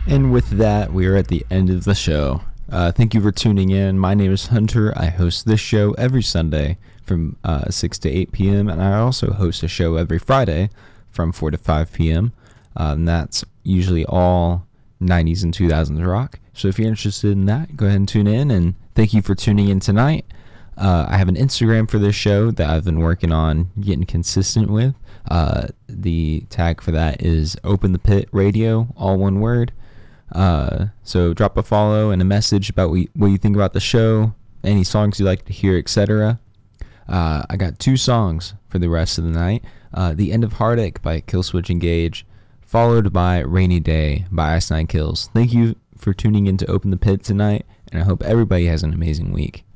And with that, we are at the end of the show. Thank you for tuning in. My name is Hunter. I host this show every Sunday from 6 to 8 p.m., and I also host a show every Friday from 4 to 5 p.m. And that's usually all 90s and 2000s rock. So if you're interested in that, go ahead and tune in, and thank you for tuning in tonight. I have an Instagram for this show that I've been working on getting consistent with. The tag for that is Open the Pit Radio, all one word. So drop a follow and a message about what you think about the show, any songs you'd like to hear, etc. I got 2 songs for the rest of the night. The End of Heartache by Killswitch Engage, followed by Rainy Day by Ice Nine Kills. Thank you for tuning in to Open the Pit tonight, and I hope everybody has an amazing week.